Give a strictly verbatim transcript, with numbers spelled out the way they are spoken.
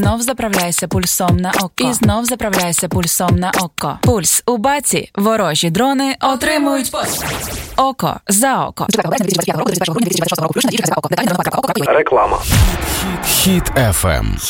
Знов заправляйся пульсом на око. І знов заправляйся пульсом на око. Пульс у баці. Ворожі дрони отримують пос. Око за око. Реклама. Хіт еф ем.